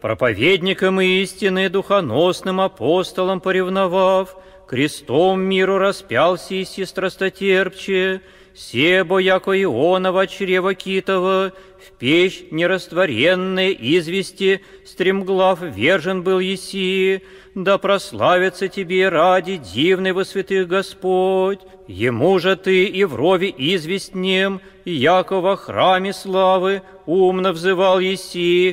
проповедником истины, духоносным апостолом поревновав, крестом миру распялся и страстотерпче, себо, яко Ионова чрева китова, в печь нерастворенной извести стремглав вержен был еси, да прославится тебе ради дивный во святых Господь. Ему же ты и в рове известнем, яко во храме славы, умно взывал еси,